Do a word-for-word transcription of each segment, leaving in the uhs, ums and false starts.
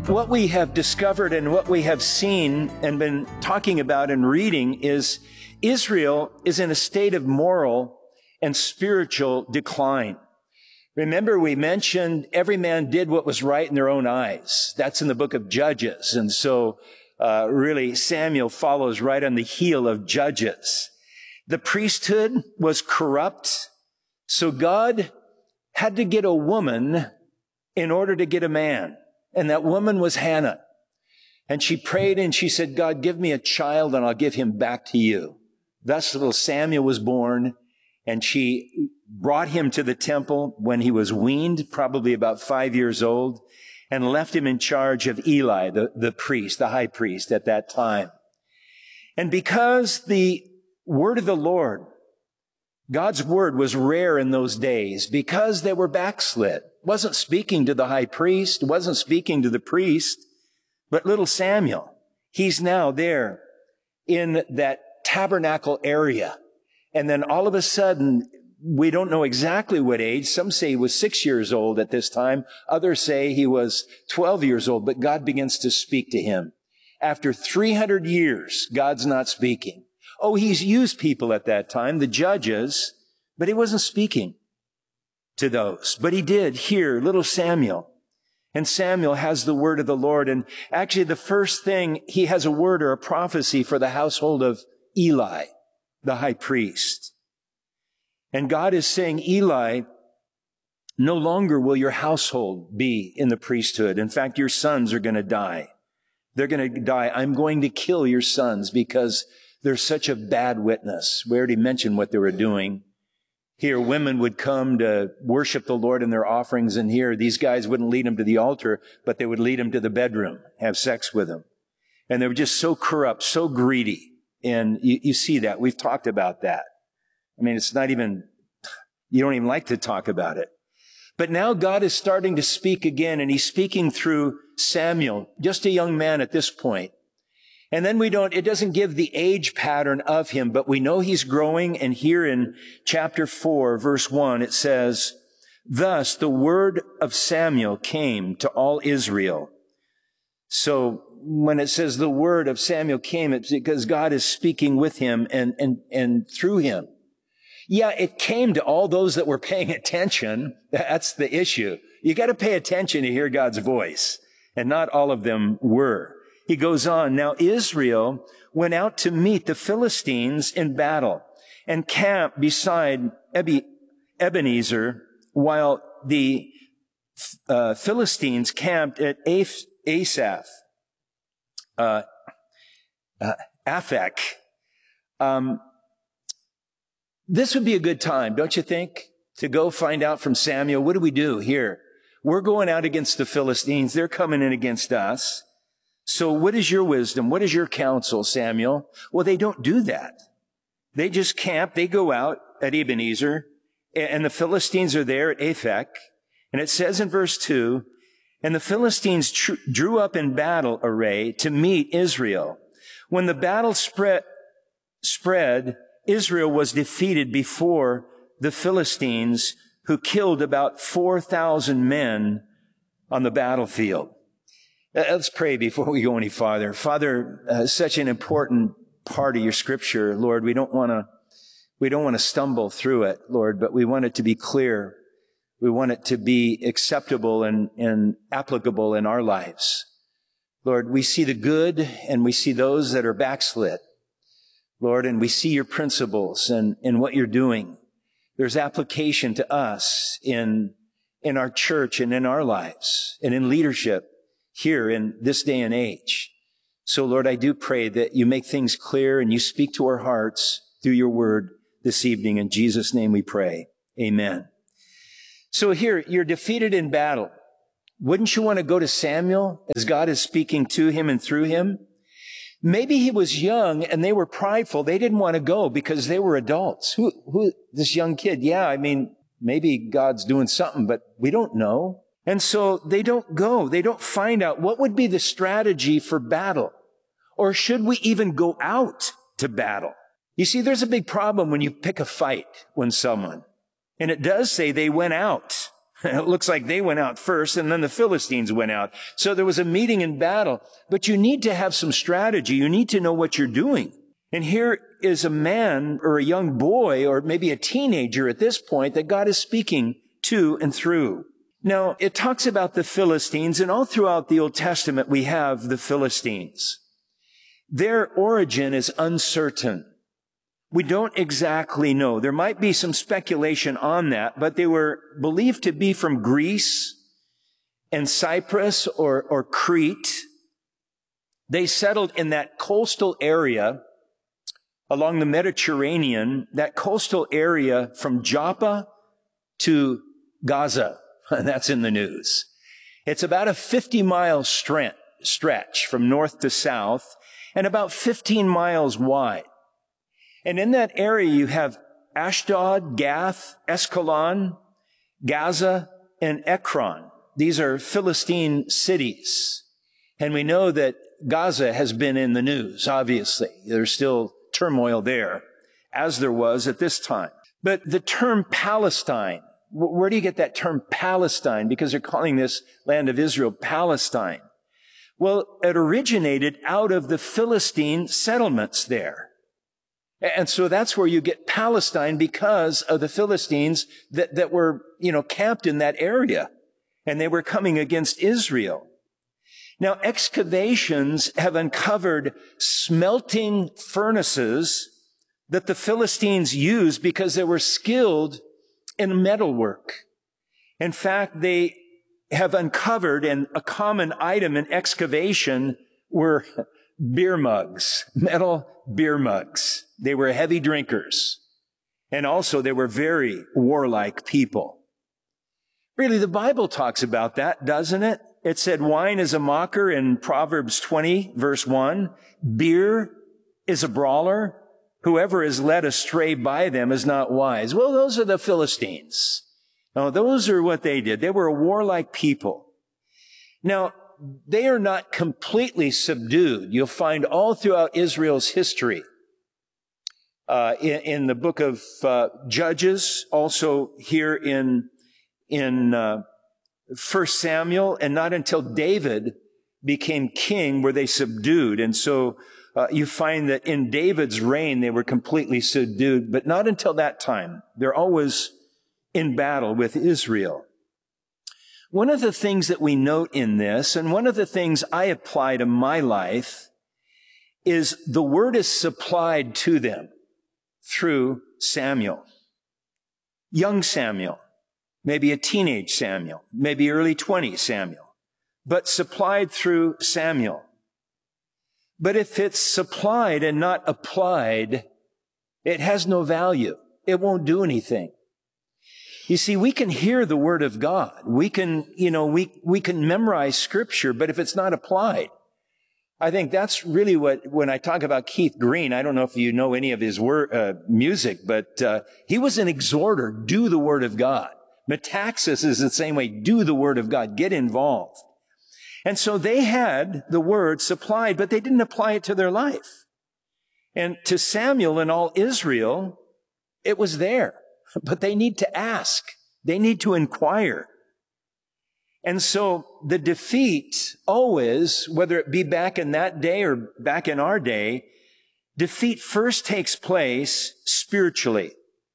What we have discovered and what we have seen and been talking about and reading is Israel is in a state of moral and spiritual decline. Remember, we mentioned every man did what was right in their own eyes. That's in the book of Judges. And so uh, really Samuel follows right on the heel of Judges. The priesthood was corrupt, so God had to get a woman in order to get a man. And that woman was Hannah. And she prayed and she said, God, give me a child and I'll give him back to you. Thus little Samuel was born, and she brought him to the temple when he was weaned, probably about five years old, and left him in charge of Eli, the, the priest, the high priest at that time. And because the word of the Lord, God's word was rare in those days, because they were backslid, wasn't speaking to the high priest, wasn't speaking to the priest, but little Samuel, he's now there in that tabernacle area. And then all of a sudden, we don't know exactly what age. Some say he was six years old at this time. Others say he was twelve years old, but God begins to speak to him. After three hundred years, God's not speaking. Oh, he's used people at that time, the judges, but he wasn't speaking to those. But he did hear little Samuel. And Samuel has the word of the Lord. And actually the first thing, he has a word or a prophecy for the household of Eli, the high priest. And God is saying, Eli, no longer will your household be in the priesthood. In fact, your sons are going to die. They're going to die. I'm going to kill your sons because they're such a bad witness. We already mentioned what they were doing. Here, women would come to worship the Lord in their offerings, and here, these guys wouldn't lead them to the altar, but they would lead them to the bedroom, have sex with them. And they were just so corrupt, so greedy. And you, you see that. We've talked about that. I mean, it's not even, you don't even like to talk about it. But now God is starting to speak again, and he's speaking through Samuel, just a young man at this point. And then we don't, it doesn't give the age pattern of him, but we know he's growing. And here in chapter four, verse one, it says, thus the word of Samuel came to all Israel. So when it says the word of Samuel came, it's because God is speaking with him and, and, and through him. Yeah, it came to all those that were paying attention. That's the issue. You got to pay attention to hear God's voice. And not all of them were. He goes on, now Israel went out to meet the Philistines in battle and camped beside Ebenezer, while the uh, Philistines camped at Asaph, uh, uh, Aphek. Um, this would be a good time, don't you think, to go find out from Samuel, what do we do here? We're going out against the Philistines. They're coming in against us. So what is your wisdom? What is your counsel, Samuel? Well, they don't do that. They just camp. They go out at Ebenezer, and the Philistines are there at Aphek. And it says in verse two, and the Philistines tr- drew up in battle array to meet Israel. When the battle spread, spread, Israel was defeated before the Philistines, who killed about four thousand men on the battlefield. Let's pray before we go any farther. Father, uh, such an important part of your scripture, Lord. We don't want to, we don't want to stumble through it, Lord, but we want it to be clear. We want it to be acceptable and, and applicable in our lives. Lord, we see the good and we see those that are backslid, Lord, and we see your principles and, and what you're doing. There's application to us in, in our church and in our lives and in leadership here in this day and age. So, Lord, I do pray that you make things clear and you speak to our hearts through your word this evening. In Jesus' name we pray. Amen. So here, you're defeated in battle. Wouldn't you want to go to Samuel as God is speaking to him and through him? Maybe he was young and they were prideful. They didn't want to go because they were adults. Who, who, this young kid? Yeah, I mean, maybe God's doing something, but we don't know. And so they don't go. They don't find out what would be the strategy for battle. Or should we even go out to battle? You see, there's a big problem when you pick a fight with someone. And it does say they went out. It looks like they went out first, and then the Philistines went out. So there was a meeting in battle. But you need to have some strategy. You need to know what you're doing. And here is a man or a young boy or maybe a teenager at this point that God is speaking to and through. Now, it talks about the Philistines, and all throughout the Old Testament we have the Philistines. Their origin is uncertain. We don't exactly know. There might be some speculation on that, but they were believed to be from Greece and Cyprus or, or Crete. They settled in that coastal area along the Mediterranean, that coastal area from Joppa to Gaza. That's in the news. It's about a fifty mile stretch from north to south and about fifteen miles wide. And in that area, you have Ashdod, Gath, Askelon, Gaza, and Ekron. These are Philistine cities. And we know that Gaza has been in the news, obviously. There's still turmoil there, as there was at this time. But the term Palestine, where do you get that term Palestine? Because they're calling this land of Israel Palestine. Well, it originated out of the Philistine settlements there. And so that's where you get Palestine because of the Philistines that, that were, you know, camped in that area. And they were coming against Israel. Now, excavations have uncovered smelting furnaces that the Philistines used because they were skilled in metalwork. In fact, they have uncovered, and a common item in excavation were beer mugs, metal beer mugs. They were heavy drinkers. And also they were very warlike people. Really, the Bible talks about that, doesn't it? It said wine is a mocker in Proverbs twenty, verse one. Beer is a brawler. Whoever is led astray by them is not wise. Well, those are the Philistines. No, those are what they did. They were a warlike people. Now, they are not completely subdued. You'll find all throughout Israel's history, uh, in, in the book of uh, Judges, also here in in uh, First Samuel, and not until David became king were they subdued. And so uh, you find that in David's reign they were completely subdued, but not until that time. They're always in battle with Israel. One of the things that we note in this, and one of the things I apply to my life, is the word is supplied to them through Samuel. Young Samuel, maybe a teenage Samuel, maybe early twenties Samuel, but supplied through Samuel. But if it's supplied and not applied, it has no value. It won't do anything. You see, we can hear the word of God. We can, you know, we, we can memorize scripture, but if it's not applied, I think that's really what, when I talk about Keith Green, I don't know if you know any of his word, uh, music, but, uh, he was an exhorter, do the word of God. Metaxas is the same way, do the word of God, get involved. And so they had the word supplied, but they didn't apply it to their life. And to Samuel and all Israel, it was there. But they need to ask. They need to inquire. And so the defeat always, whether it be back in that day or back in our day, defeat first takes place spiritually.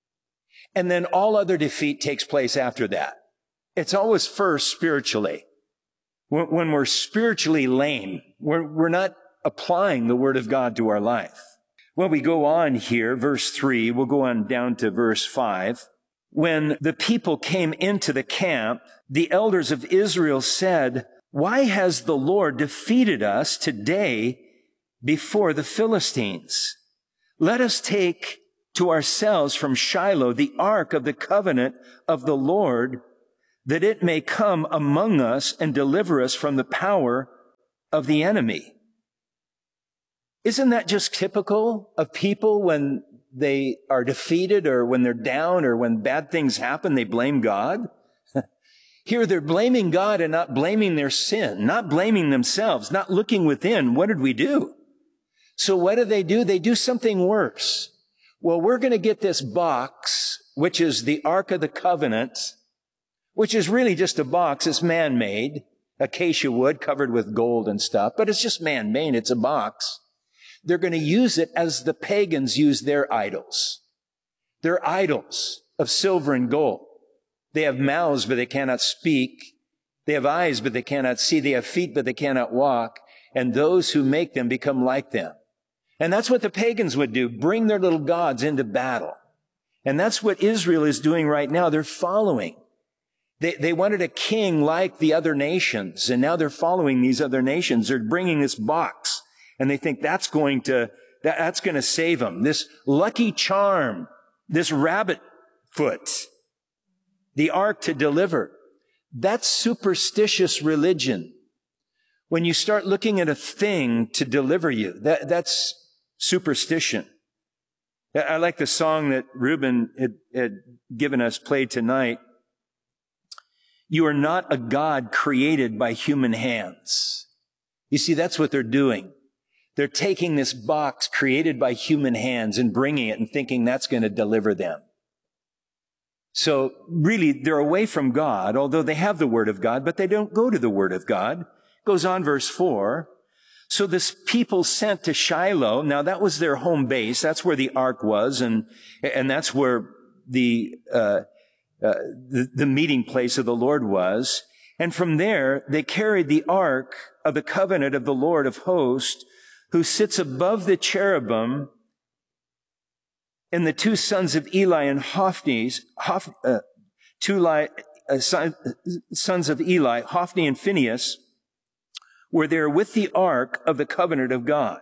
And then all other defeat takes place after that. It's always first spiritually. When, when we're spiritually lame, we're, we're not applying the word of God to our life. Well, we go on here, verse three, we'll go on down to verse five. When the people came into the camp, the elders of Israel said, "Why has the Lord defeated us today before the Philistines? Let us take to ourselves from Shiloh the ark of the covenant of the Lord, that it may come among us and deliver us from the power of the enemy." Isn't that just typical of people when they are defeated or when they're down or when bad things happen, they blame God? Here they're blaming God and not blaming their sin, not blaming themselves, not looking within. What did we do? So what do they do? They do something worse. Well, we're going to get this box, which is the Ark of the Covenant. which is really just a box. It's man-made, acacia wood covered with gold and stuff, but it's just man-made. It's a box. They're going to use it as the pagans use their idols. They're idols of silver and gold. They have mouths, but they cannot speak. They have eyes, but they cannot see. They have feet, but they cannot walk. And those who make them become like them. And that's what the pagans would do, bring their little gods into battle. And that's what Israel is doing right now. They're following. They, they wanted a king like the other nations, and now they're following these other nations. They're bringing this box, and they think that's going to, that, that's going to save them. This lucky charm, this rabbit foot, the ark to deliver. That's superstitious religion. When you start looking at a thing to deliver you, that, that's superstition. I like the song that Reuben had, had given us played tonight. You are not a God created by human hands. You see, that's what they're doing. They're taking this box created by human hands and bringing it and thinking that's going to deliver them. So really, they're away from God, although they have the Word of God, but they don't go to the Word of God. Goes on, verse four. So this people sent to Shiloh. Now that was their home base. That's where the ark was, and and that's where the uh, uh the, the meeting place of the Lord was. And from there they carried the ark of the covenant of the Lord of hosts, who sits above the cherubim. And the two sons of Eli and Hophni, Hoph, uh, two li, uh, son, sons of Eli, Hophni and Phinehas, were there with the ark of the covenant of God.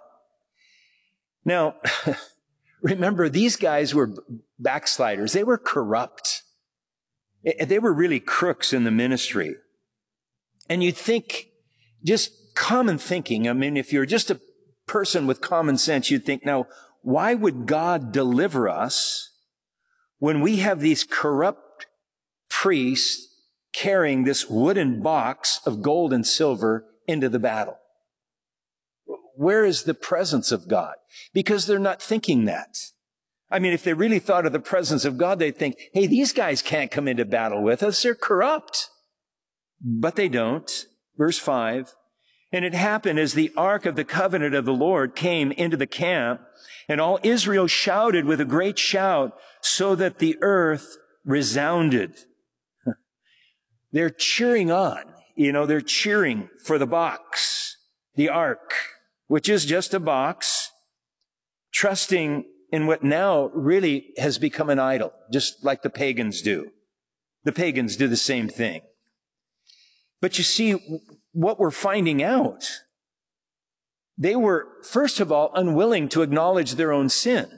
Now, remember, these guys were backsliders. They were corrupt. They were really crooks in the ministry. And you'd think, just common thinking, I mean, if you're just a person with common sense, you'd think, now, why would God deliver us when we have these corrupt priests carrying this wooden box of gold and silver into the battle? Where is the presence of God? Because they're not thinking that. I mean, if they really thought of the presence of God, they'd think, hey, these guys can't come into battle with us. They're corrupt. But they don't. Verse five. And it happened as the ark of the covenant of the Lord came into the camp, and all Israel shouted with a great shout, so that the earth resounded. They're cheering on. You know, they're cheering for the box, the ark, which is just a box, trusting in what now really has become an idol, just like the pagans do. The pagans do the same thing. But you see, what we're finding out, they were, first of all, unwilling to acknowledge their own sin.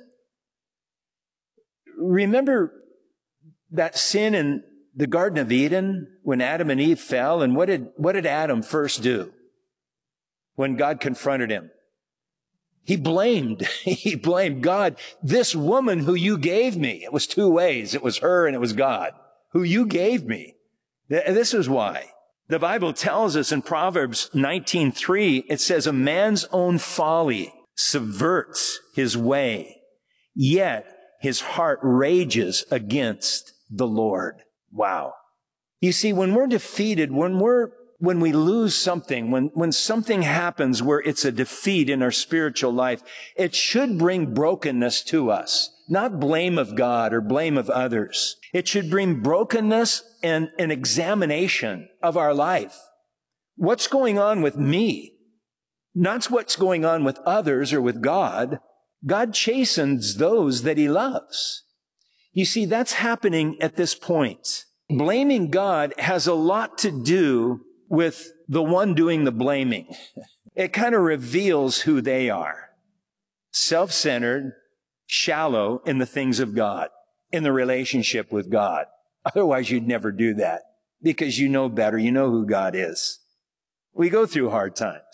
Remember that sin in the Garden of Eden when Adam and Eve fell? And what did, what did Adam first do when God confronted him? He blamed, he blamed God. This woman who you gave me, it was two ways. It was her and it was God, who you gave me. This is why. The Bible tells us in Proverbs nineteen three, it says, a man's own folly subverts his way, yet his heart rages against the Lord. Wow. You see, when we're defeated, when we're, when we lose something, when, when something happens where it's a defeat in our spiritual life, it should bring brokenness to us, not blame of God or blame of others. It should bring brokenness and an examination of our life. What's going on with me? Not what's going on with others or with God. God chastens those that he loves. You see, that's happening at this point. Blaming God has a lot to do with the one doing the blaming. It kind of reveals who they are. Self-centered, shallow in the things of God, in the relationship with God. Otherwise, you'd never do that because you know better. You know who God is. We go through hard times.